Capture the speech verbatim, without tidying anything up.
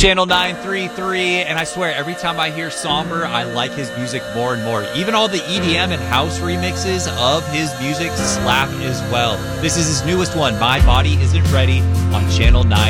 Channel nine three three, and I swear every time I hear Somber, I like his music more and more. Even all the E D M and house remixes of his music slap as well. This is his newest one, My Body Isn't Ready, on Channel nine.